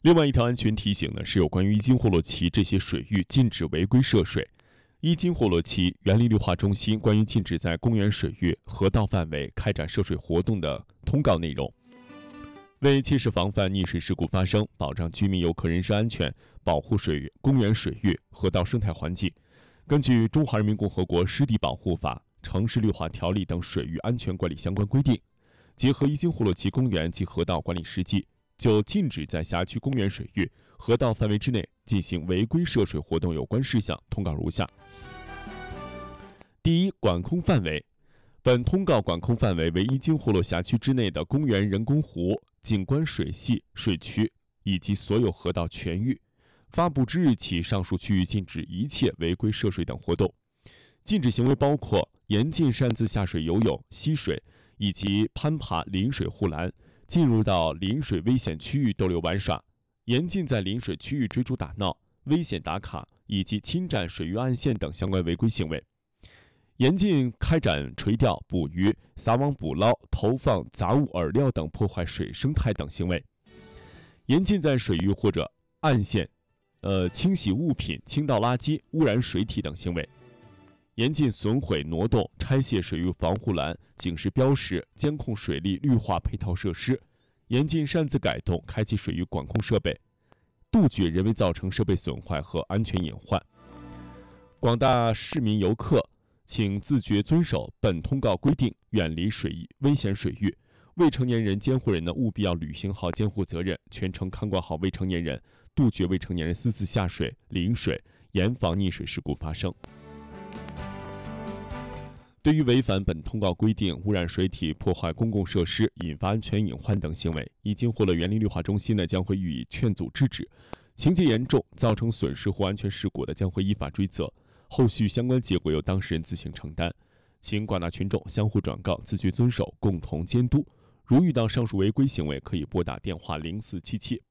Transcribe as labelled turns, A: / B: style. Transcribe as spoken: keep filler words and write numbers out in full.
A: 另外一条安全提醒呢，是有关于伊金霍洛旗这些水域禁止违规涉水。伊金霍洛旗园林绿化中心关于禁止在公园水域、河道范围开展涉水活动的通告内容。为切实防范溺水事故发生，保障居民游客人身安全，保护水域、公园水域、河道生态环境，根据《中华人民共和国湿地保护法》、《城市绿化条例》等水域安全管理相关规定，结合伊金霍洛旗公园及河道管理实际，就禁止在辖区公园水域、河道范围之内进行违规涉水活动有关事项通告如下：第一，管控范围。本通告管控范围为伊金霍洛辖区之内的公园人工湖、景观水系、水渠以及所有河道全域。发布之日起，上述区域禁止一切违规涉水等活动。禁止行为包括严禁擅自下水游泳、嬉水以及攀爬临水护栏，进入到临水危险区域逗留玩耍，严禁在临水区域追逐打闹、危险打卡以及侵占水域岸线等相关违规行为。严禁开展垂钓、捕鱼、撒网捕捞、投放杂物饵料等破坏水生态等行为。严禁在水域或者岸线，呃，清洗物品、倾倒垃圾、污染水体等行为。严禁损毁、挪动、拆卸水域防护栏、警示标识、监控水利绿化配套设施。严禁擅自改动、开启水域管控设备，杜绝人为造成设备损坏和安全隐患。广大市民游客请自觉遵守本通告规定，远离水域危险水域。未成年人监护人呢，务必要履行好监护责任，全程看管好未成年人，杜绝未成年人私自下水、临水，严防溺水事故发生。对于违反本通告规定、污染水体、破坏公共设施、引发安全隐患等行为，伊金霍洛园林绿化中心呢将会予以劝阻制止，情节严重、造成损失或安全事故的，将会依法追责。后续相关结果由当事人自行承担，请广大群众相互转告，自觉遵守，共同监督。如遇到上述违规行为，可以拨打电话零四七七